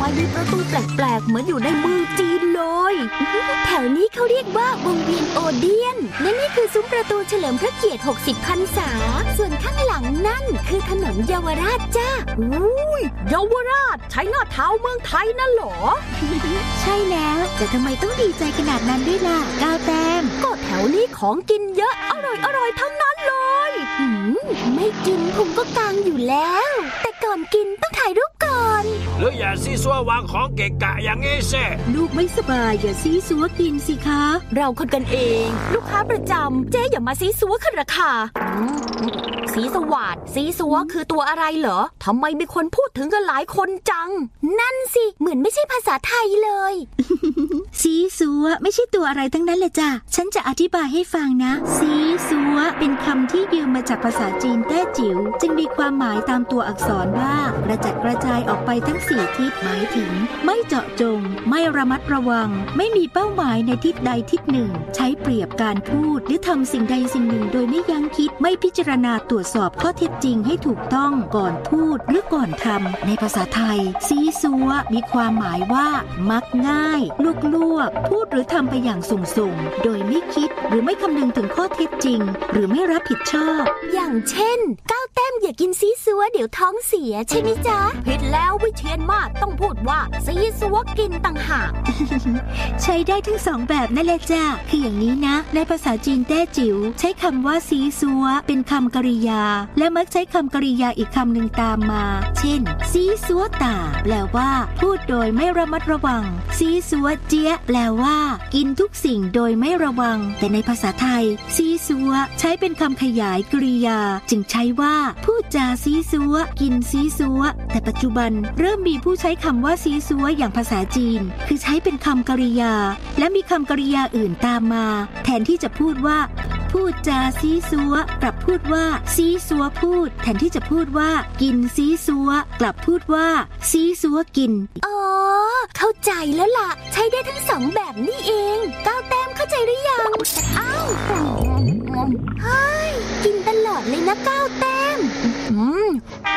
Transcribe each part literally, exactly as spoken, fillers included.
ยมีประตูแปลกๆเหมือนอยู่ในเมืองจีนเลยแถวนี้เขาเรียกว่าวงเวียนโอเดียนและนี่คือซุ้มประตูเฉลิมพระเกียรติหกสิบพรรษาส่วนข้างหลังนั่นคือถนนเยาวราชจ้าอุ้ยเยาวราชใช้หน้าเท้าเมืองไทยนั่นหรอใช่แล้วแต่ทำไมต้องดีใจขนาดนั้นด้วยล่ะก้าวแต้มก็แถวนี้ของกินเยอะอร่อยอร่อยทั้งนั้นเลยหืมไม่กินพุงก็กางอยู่แล้วแต่ก่อนกินต้องถ่ายรูปก่อนหรืออย่าซีซัววางของเกะกะอย่างงี้แซ่ลูกไม่สบายอย่าซีซัวกินสิคะเราคนกันเองลูกค้าประจำเจ๊อย่ามาซีซัวขึ้นราคาสีสวัสดสีซัวคือตัวอะไรเหรอทำไมมีคนพูดถึงกันหลายคนจังนั่นสิเหมือนไม่ใช่ภาษาไทยเลยสีซัวไม่ใช่ตัวอะไรทั้งนั้นเลยจ้ะฉันจะอธิบายให้ฟังนะสีซัวเป็นคำที่ยืมมาจากภาษาจีนแต้จิ๋วจึงมีความหมายตามตัวอักษรว่ากระจัดกระจายออกไปทั้งสี่ทิศหมายถึงไม่เจาะจงไม่ระมัดระวังไม่มีเป้าหมายในทิศใดทิศหนึ่งใช้เปรียบการพูดหรือทำสิ่งใดสิ่งหนึ่งโดยไม่ยั้งคิดไม่พิจารณาตรวจสอบข้อเท็จจริงให้ถูกต้องก่อนพูดหรือก่อนทำในภาษาไทยซีซัวมีความหมายว่ามักง่ายลวกๆพูดหรือทำไปอย่างสุ่มๆโดยไม่คิดหรือไม่คำนึงถึงข้อเท็จจริงหรือไม่รับผิดชอบอย่างเช่นก้าวแต้มอย่ากินซีซัวเดี๋ยวท้องเสียใช่ไหมจ๊ะผิดแล้ววิเชียรมาศต้องพูดว่าซีซัวกินต่างหากใช้ได้ทั้งสองแบบนั่นแหละจ้ะคืออย่างนี้นะในภาษาจีนแต้จิ๋วใช้คำว่าซีซัวเป็นคำกริยาและมักใช้คำกริยาอีกคำหนึ่งตามมาเช่นซีซัวตาแปลว่าพูดโดยไม่ระมัดระวังซีซัวเจี๊ยแปลว่ากินทุกสิ่งโดยไม่ระวังแต่ในภาษาไทยซีซัวใช้เป็นคำขยายกริยาจึงใช้ว่าพูดจาซีซัวกินซีซัวแต่ปัจจุบันเริ่มมีผู้ใช้คำว่าซีซัวอย่างภาษาจีนคือใช้เป็นคำกริยาและมีคำกริยาอื่นตามมาแทนที่จะพูดว่าพูดจาซีซัวกลับพูดว่าซีซัวพูดแทนที่จะพูดว่ากินซีซัวกลับพูดว่าซีซัวกินอ๋อเข้าใจแล้วล่ะใช้ได้ทั้งสองแบบนี่เองก้าวแต้มเข้าใจหรือยังอ้าวเฮ้ยกินตลอดเลยนะก้าวแต้มอืม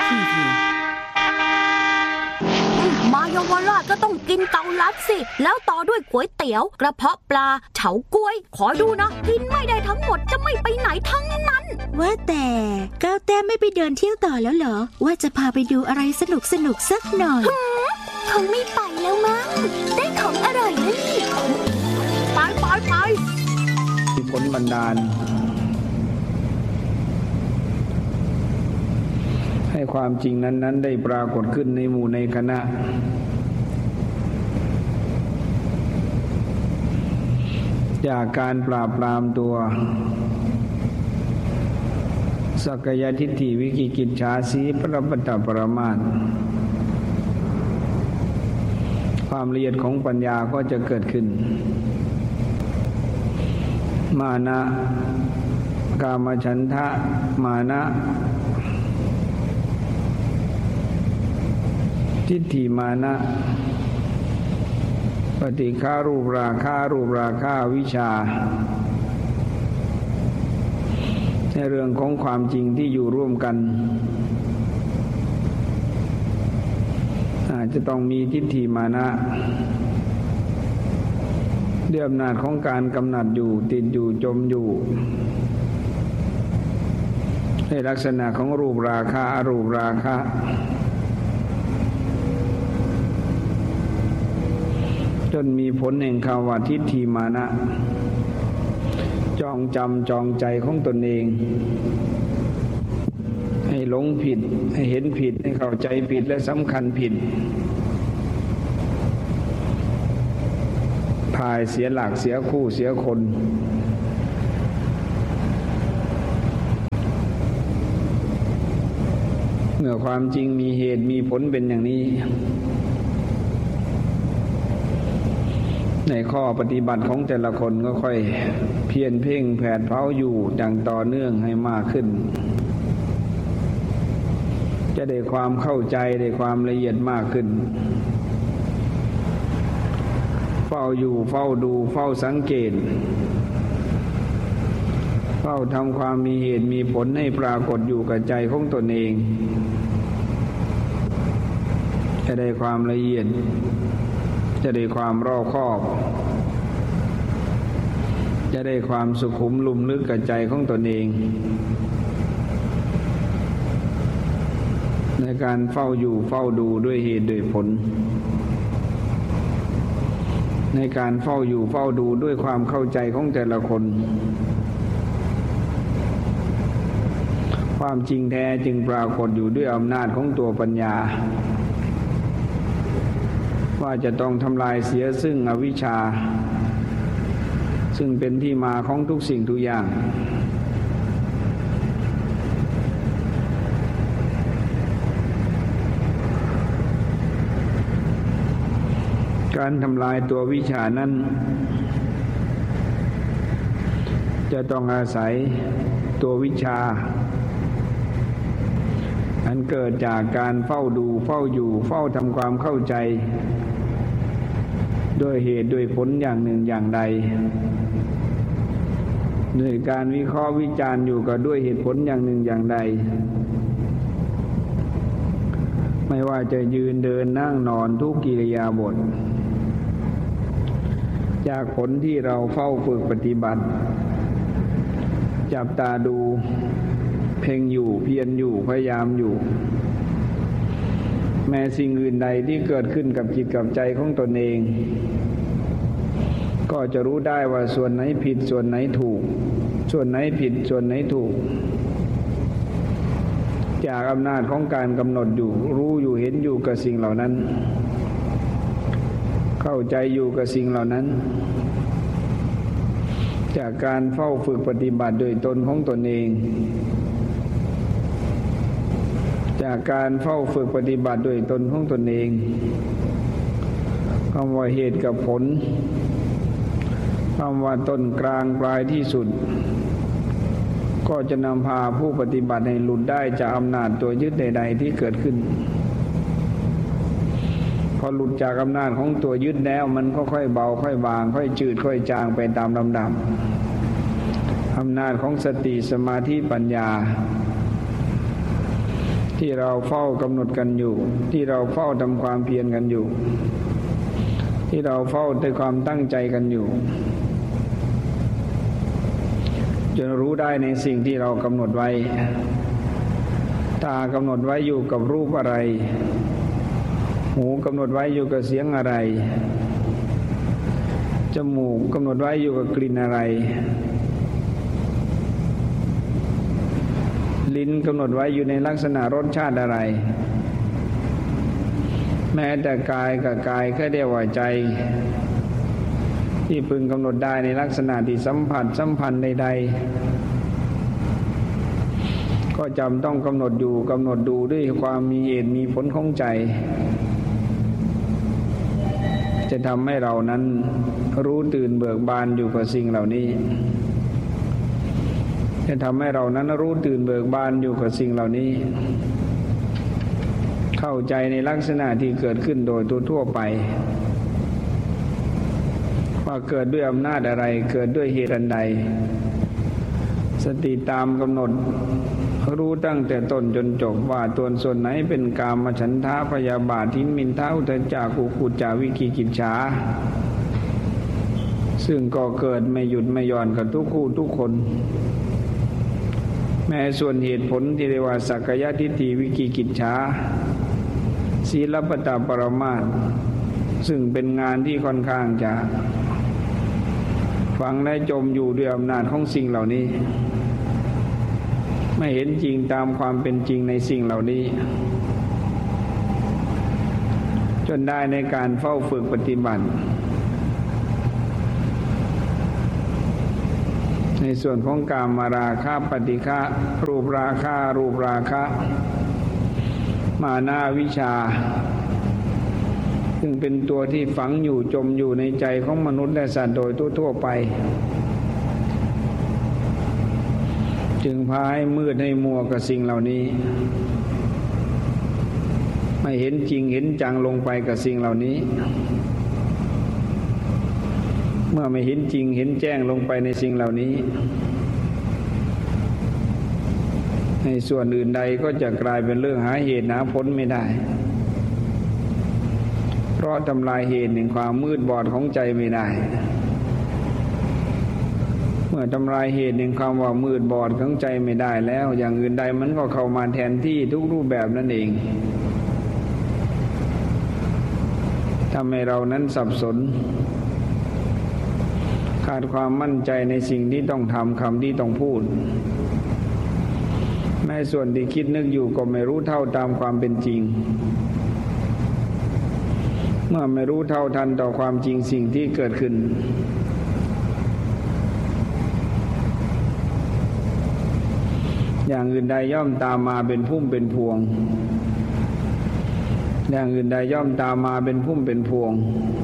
มาเยาวราชก็ต้องกินเกาลัดสิแล้วต่อด้วยก๋วยเตี๋ยวกระเพาะปลาเฉาก๊วยขอดูนะกินไม่ได้ทั้งหมดจะไม่ไปไหนทั้งนั้นว่าแต่ก้าวแต้มไม่ไปเดินเที่ยวต่อแล้วเหรอว่าจะพาไปดูอะไรสนุกสนุกสักหน่อยคงไม่ไปแล้วมั้งได้ของอร่อยแล้วนี่ไปไปไปมีผลบันดาลให้ความจริงนั้นๆได้ปรากฏขึ้นในหมู่ในคณะจากการปราบปรามตัวสักยทิฏฐิวิกิกิจฉาสีปรปัตตปรมาสความละเอียดของปัญญาก็จะเกิดขึ้นมานะกามฉันทะมานะทิฏฐิมานะปฏิฆารูปราคะรูปราคะวิชาในเรื่องของความจริงที่อยู่ร่วมกันอาจจะต้องมีทิฏฐิมานะด้วยอำนาจของการกำหนัดอยู่ติดอยู่จมอยู่ในลักษณะของรูปราคะอรูปราคะจนมีผลแห่งคำว่าทิฏฐิมานะจองจำจองใจของตนเองให้หลงผิดให้เห็นผิดให้เข้าใจผิดและสำคัญผิดพายเสียหลักเสียคู่เสียคนเมื่อความจริงมีเหตุมีผลเป็นอย่างนี้ในข้อปฏิบัติของแต่ละคนก็ค่อยเพียรเพ่งแผดเผาอยู่อย่างต่อเนื่องให้มากขึ้นจะได้ความเข้าใจได้ความละเอียดมากขึ้นเฝ้าอยู่เฝ้าดูเฝ้าสังเกตเฝ้าทำความมีเหตุมีผลให้ปรากฏอยู่กับใจของตนเองจะได้ความละเอียดจะได้ความรอบคอบจะได้ความสุขุมลุ่มลึกกับใจของตนเองในการเฝ้าอยู่เฝ้าดูด้วยเหตุด้วยผลในการเฝ้าอยู่เฝ้าดูด้วยความเข้าใจของแต่ละคนความจริงแท้จึงปรากฏอยู่ด้วยอำนาจของตัวปัญญาว่าจะต้องทำลายเสียซึ่งอวิชชาซึ่งเป็นที่มาของทุกสิ่งทุกอย่างการทำลายตัววิชชานั้นจะต้องอาศัยตัววิชชาอันเกิดจากการเฝ้าดูเฝ้าอยู่เฝ้าทำความเข้าใจด้วยเหตุด้วยผลอย่างหนึ่งอย่างใดด้วยการวิเคราะห์วิจารณ์อยู่กับด้วยเหตุผลอย่างหนึ่งอย่างใดไม่ว่าจะยืนเดินนั่งนอนทุกกิริยาบถจากผลที่เราเฝ้าฝึกปฏิบัติจับตาดูเพ่งอยู่เพียรอยู่พยายามอยู่แม้สิ่งอื่นใดที่เกิดขึ้นกับจิตกับใจของตนเองก็จะรู้ได้ว่าส่วนไหนผิดส่วนไหนถูกส่วนไหนผิดส่วนไหนถูกจากอำนาจของการกำหนดอยู่รู้อยู่เห็นอยู่กับสิ่งเหล่านั้นเข้าใจอยู่กับสิ่งเหล่านั้นจากการเฝ้าฝึกปฏิบัติโดยตนของตนเองจากการเฝ้าฝึกปฏิบัติโดยตนของตนเองคำว่าเหตุกับผลคำว่าต้นกลางปลายที่สุดก็จะนำพาผู้ปฏิบัติให้หลุดได้จากอำนาจตัวยึดใดๆที่เกิดขึ้นพอหลุดจากอำนาจของตัวยึดแล้วมันก็ค่อยเบาค่อยบางค่อยจืดค่อยจางไปตามลำดับอำนาจของสติสมาธิปัญญาที่เราเฝ้ากำหนดกันอยู่ที่เราเฝ้าทำความเพียรกันอยู่ที่เราเฝ้าด้วยความตั้งใจกันอยู่จนรู้ได้ในสิ่งที่เรากำหนดไว้ตากำหนดไว้อยู่กับรูปอะไรหูกำหนดไว้อยู่กับเสียงอะไรจมูกกำหนดไว้อยู่กับกลิ่นอะไรลิ้นกำหนดไว้อยู่ในลักษณะรสชาติอะไรแม้แต่กายกับกายแค่เรียกว่าใจที่พึงกำหนดได้ในลักษณะที่สัมผัสสัมพันธ์ใดๆก็จำต้องกำหนดอยู่กำหนดดูด้วยความมีเหตุมีผลของใจจะทำให้เรานั้นรู้ตื่นเบิกบานอยู่กับสิ่งเหล่านี้จะทำให้เรานั้นรู้ตื่นเบิกบานอยู่กับสิ่งเหล่านี้เข้าใจในลักษณะที่เกิดขึ้นโดยทั่วไปว่าเกิดด้วยอำนาจอะไรเกิดด้วยเหตุอันใดสติตามกำหนดรู้ตั้งแต่ต้นจนจบว่าตัวส่วนไหนเป็นกามฉันทะพยาบาททิมินทะอุทธัจจะกุกุจจาวิกิกิจฉาซึ่งก็เกิดไม่หยุดไม่หย่อนกับทุกคู่ทุกคนแม้ส่วนเหตุผลที่เรียกว่าสักกายทิฏฐิวิกิกิจฉาศีลปตปรมาสซึ่งเป็นงานที่ค่อนข้างจะฟังและจมอยู่ด้วยอำนาจของสิ่งเหล่านี้ไม่เห็นจริงตามความเป็นจริงในสิ่งเหล่านี้จนได้ในการเฝ้าฝึกปฏิบัติในส่วนของกามราคะปฏิฆะรูปราคะรูปราคะมานาวิชชาซึ่งเป็นตัวที่ฝังอยู่จมอยู่ในใจของมนุษย์และสัตว์โดยทั่วๆไปจึงพาให้มืดให้มัวกับสิ่งเหล่านี้ไม่เห็นจริงเห็นจังลงไปกับสิ่งเหล่านี้เมื่อไม่เห็นจริงเห็นแจ้งลงไปในสิ่งเหล่านี้ในส่วนอื่นใดก็จะกลายเป็นเรื่องหาเหตุหาผลไม่ได้เพราะทำลายเหตุแห่งความมืดบอดของใจไม่ได้เมื่อทำลายเหตุแห่งความว่ามืดบอดของใจไม่ได้แล้วอย่างอื่นใดมันก็เข้ามาแทนที่ทุกรูปแบบนั่นเองทำให้เรานั้นสับสนขาดความมั่นใจในสิ่งที่ต้องทำคำที่ต้องพูดแม้ส่วนที่คิดนึกอยู่ก็ไม่รู้เท่าตามความเป็นจริงเมื่อไม่รู้เท่าทันต่อความจริงสิ่งที่เกิดขึ้นอย่างอื่นใดย่อมตามมาเป็นพุ่มเป็นพวงอย่างอื่นใดย่อมตามมาเป็นพุ่มเป็นพวง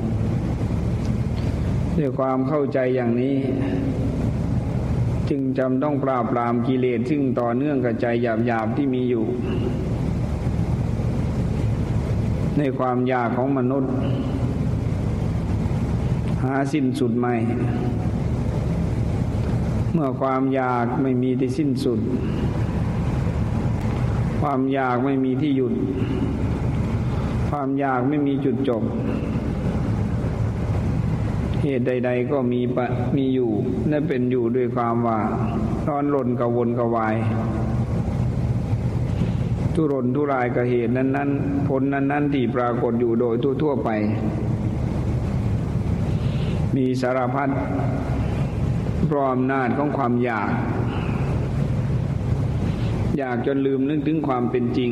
ด้วยความเข้าใจอย่างนี้จึงจำต้องปราบปรามกิเลสซึ่งต่อเนื่องกับใจหยาบๆที่มีอยู่ในความอยากของมนุษย์หาสิ้นสุดไม่เมื่อความอยากไม่มีที่สิ้นสุดความอยากไม่มีที่หยุดความอยากไม่มีจุดจบเหตุใดๆก็มีปะมีอยู่และเป็นอยู่ด้วยความว่าร้อนรนกระวนกระวายทุรนทุรายกับเหตุนั้นๆผลนั้นๆที่ปรากฏอยู่โดยทั่วๆไปมีสารพัดเพราะอำนาจของความอยากอยากจนลืมนึกถึงความเป็นจริง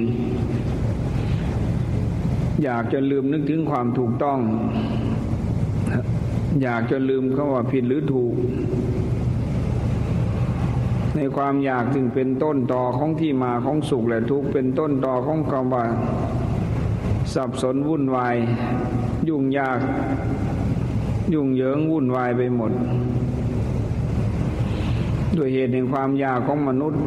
อยากจนลืมนึกถึงความถูกต้องอยากจนลืมคำว่าผิดหรือถูกในความอยากจึงเป็นต้นตอของที่มาของสุขและทุกข์เป็นต้นตอของคำว่าสับสนวุ่นวายยุ่งยากยุ่งเหยิงวุ่นวายไปหมดด้วยเหตุแห่งความอยากของมนุษย์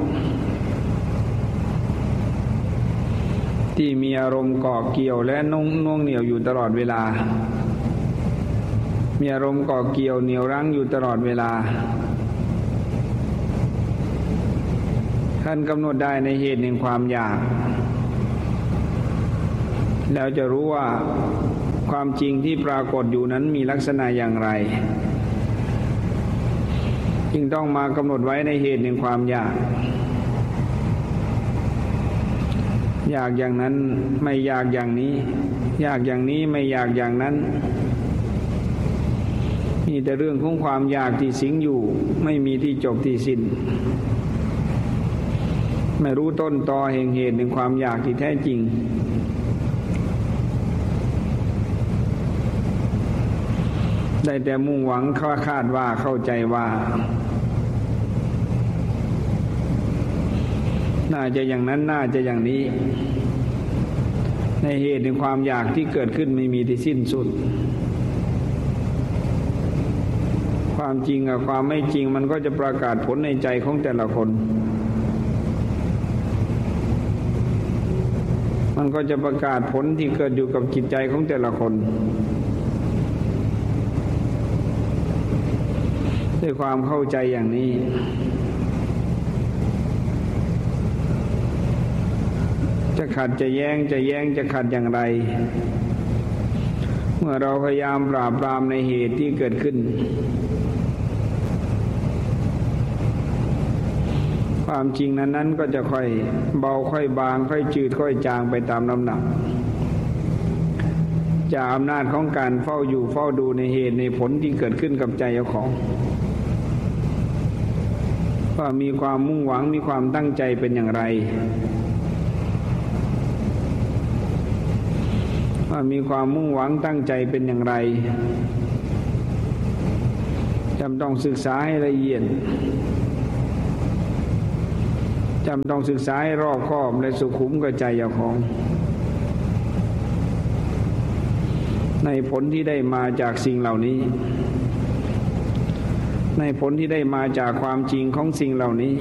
ที่มีอารมณ์เกาะเกี่ยวและน่วงเหนี่ยวอยู่ตลอดเวลามีอารมณ์เกาะเกี่ยวเหนี่ยวรั้งอยู่ตลอดเวลาท่านกำหนดได้ในเหตุแห่งความอยากแล้วจะรู้ว่าความจริงที่ปรากฏอยู่นั้นมีลักษณะอย่างไรจึงต้องมากำหนดไว้ในเหตุแห่งความอยากอยากอย่างนั้นไม่อยากอย่างนี้อยากอย่างนี้ไม่อยากอย่างนั้นมีแต่เรื่องของความอยากที่สิงอยู่ไม่มีที่จบที่สิ้นไม่รู้ต้นตอแห่งเหตุแห่งความอยากที่แท้จริงได้แต่มุ่งหวังคาดว่าเข้าใจว่าน่าจะอย่างนั้นน่าจะอย่างนี้ในเหตุแห่งความอยากที่เกิดขึ้นไม่มีที่สิ้นสุดความจริงกับความไม่จริงมันก็จะประกาศผลในใจของแต่ละคนมันก็จะประกาศผลที่เกิดอยู่กับจิตใจของแต่ละคนด้วยความเข้าใจอย่างนี้จะขัดจะแย้งจะแย้งจะขัดอย่างไรเมื่อเราพยายามปราบปรามในเหตุที่เกิดขึ้นความจริงนั้นนั้นก็จะค่อยเบาค่อยบางค่อยจืดค่อยจางไปตามลำดับจากอำนาจของการเฝ้าอยู่เฝ้าดูในเหตุในผลที่เกิดขึ้นกับใจเจ้าของว่ามีความมุ่งหวังมีความตั้งใจเป็นอย่างไรว่ามีความมุ่งหวังตั้งใจเป็นอย่างไรจำต้องศึกษาให้ละเอียดจำต้องศึกษาให้รอบคอบและสุขุมกับใจเจ้าของในผลที่ได้มาจากสิ่งเหล่านี้ในผลที่ได้มาจากความจริงของสิ่งเหล่านี้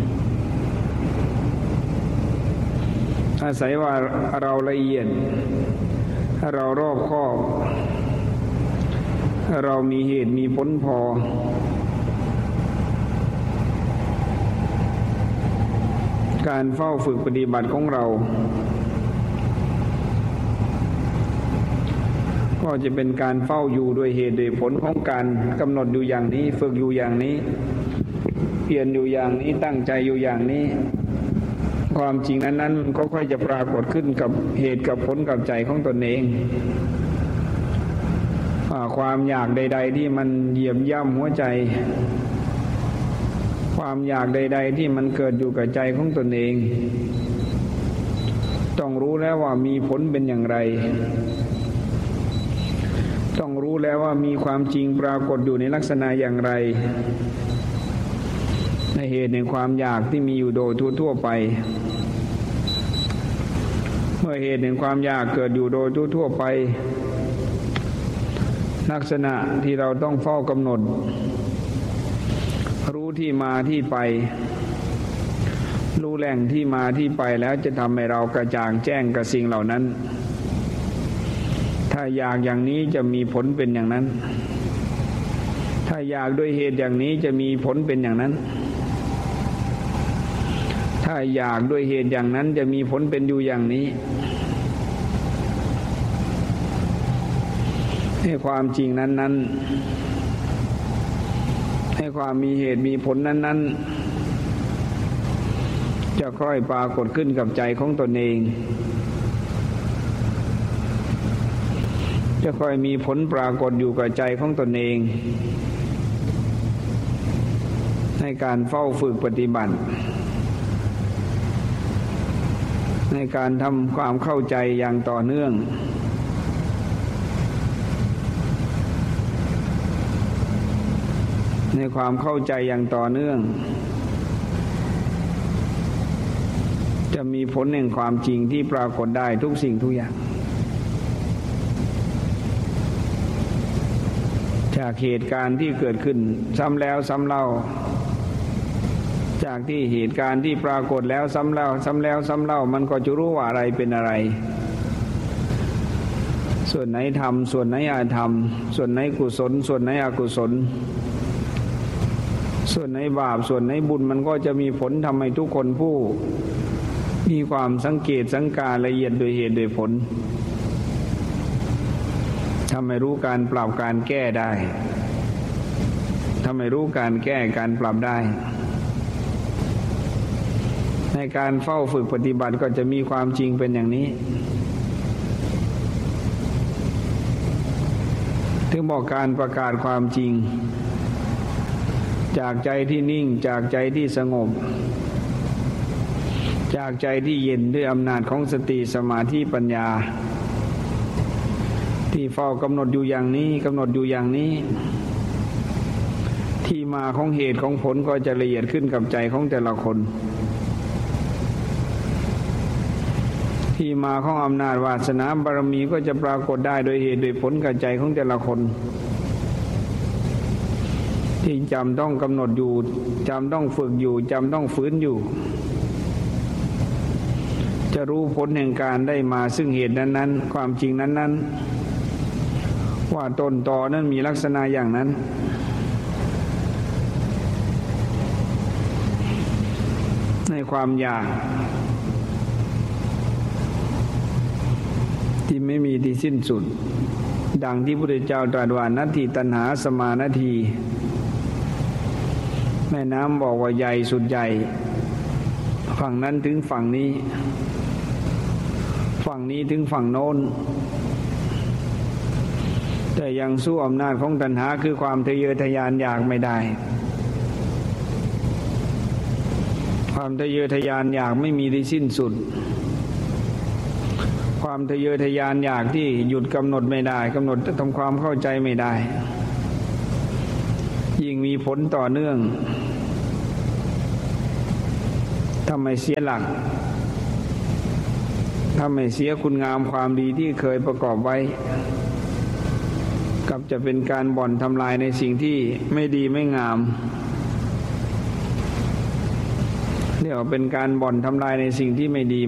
อาศัยว่าเราละเอียดเรารอบคอบเรามีเหตุมีผลพอการเฝ้าฝึกปฏิบัติของเราก็จะเป็นการเฝ้าอยู่ด้วยเหตุด้วยผลของการกำหนดอยู่อย่างนี้ฝึกอยู่อย่างนี้เปลี่ยนอยู่อย่างนี้ตั้งใจอยู่อย่างนี้ความจริงนั้นนั้นมันก็ค่อยจะปรากฏขึ้นกับเหตุกับผลกับใจของตนเองความอยากใดๆที่มันเหยียบย่ำหัวใจความอยากใดๆที่มันเกิดอยู่กับใจของตนเองต้องรู้แล้วว่ามีผลเป็นอย่างไรต้องรู้แล้วว่ามีความจริงปรากฏอยู่ในลักษณะอย่างไรในเหตุในความอยากที่มีอยู่โดยทั่วๆไปเมื่อเหตุในความอยากเกิดอยู่โดยทั่วๆไปลักษณะที่เราต้องเฝ้ากำหนดรู้ที่มาที่ไปรู้แหล่งที่มาที่ไปแล้วจะทำให้เรากระจ่างแจ้งกับสิ่งเหล่านั้นถ้าอยากอย่างนี้จะมีผลเป็นอย่างนั้นถ้าอยากด้วยเหตุอย่างนี้จะมีผลเป็นอย่างนั้นถ้าอยากด้วยเหตุอย่างนั้นจะมีผลเป็นอยู่อย่างนี้ให้ความจริงนั้นๆให้ความมีเหตุมีผลนั้นๆจะค่อยปรากฏขึ้นกับใจของตนเองจะค่อยมีผลปรากฏอยู่กับใจของตนเองในการเฝ้าฝึกปฏิบัติในการทำความเข้าใจอย่างต่อเนื่องในความเข้าใจอย่างต่อเนื่องจะมีผลแห่งความจริงที่ปรากฏได้ทุกสิ่งทุกอย่างจากเหตุการณ์ที่เกิดขึ้นซ้ำแล้วซ้ำเล่าจากที่เหตุการณ์ที่ปรากฏแล้วซ้ำเล่าซ้ำแล้วซ้ำเล่ามันก็จะรู้ว่าอะไรเป็นอะไรส่วนไหนธรรมส่วนไหนอธรรมส่วนไหนกุศลส่วนไหนอกุศลส่วนไหนบาปส่วนไหนบุญมันก็จะมีผลทำให้ทุกคนผู้มีความสังเกตสังการละเอียดโดยเหตุโดยผลทำให้รู้การปรับการแก้ได้ทำให้รู้การแก้การปรับได้ในการเฝ้าฝึกปฏิบัติก็จะมีความจริงเป็นอย่างนี้ถึงบอกการประกาศความจริงจากใจที่นิ่งจากใจที่สงบจากใจที่เย็นด้วยอำนาจของสติสมาธิปัญญาที่เฝ้ากำหนดอยู่อย่างนี้กำหนดอยู่อย่างนี้ที่มาของเหตุของผลก็จะละเอียดขึ้นกับใจของแต่ละคนที่มาของอำนาจวาสนาบารมีก็จะปรากฏได้โดยเหตุโดยผลกับใจของแต่ละคนที่จำต้องกำหนดอยู่จำต้องฝึกอยู่จำต้องฝืนอยู่จะรู้ผลแห่งการได้มาซึ่งเหตุนั้นๆความจริงนั้นๆว่าต้นตอนั้นมีลักษณะอย่างนั้นในความอยากที่ไม่มีที่สิ้นสุดดังที่พระพุทธเจ้าตรัสว่านัตถิตัณหาสมานาทีแม่น้ำบอกว่าใหญ่สุดใหญ่ฝั่งนั้นถึงฝั่งนี้ฝั่งนี้ถึงฝั่งโน้นแต่ยังสู้อำนาจของตัณหาคือความทะเยอทะยานอยากไม่ได้ความทะเยอทะยานอยากไม่มีที่สิ้นสุดความทะเยอทะยานอยากที่หยุดกำหนดไม่ได้กำหนดทำความเข้าใจไม่ได้ยิ่งมีผลต่อเนื่องทำให้เสียหลักทำให้เสียคุณงามความดีที่เคยประกอบไว้กับจะเป็นการบ่อนทำลายในสิ่งที่ไม่ดีไม่งามเรียกว่าเป็นการบ่อนทำลายในสิ่งที่ไม่ดี